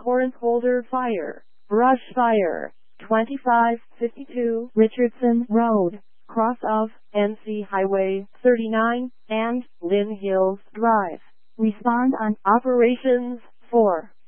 Corinth Holder Fire, Brush Fire, 2552 Richardson Road, cross of NC Highway 39 and Lynn Hills Drive. Respond on Operations 4.